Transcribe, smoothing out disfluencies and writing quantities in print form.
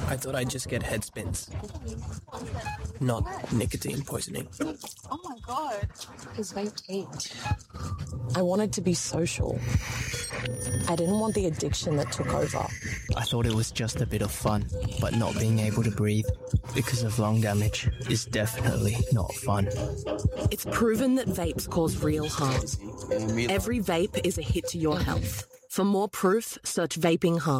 I thought I'd just get head spins, not nicotine poisoning. Oh my God. His vape taped. I wanted to be social. I didn't want the addiction that took over. I thought it was just a bit of fun, but not being able to breathe because of lung damage is definitely not fun. It's proven that vapes cause real harm. Every vape is a hit to your health. For more proof, search vaping harm.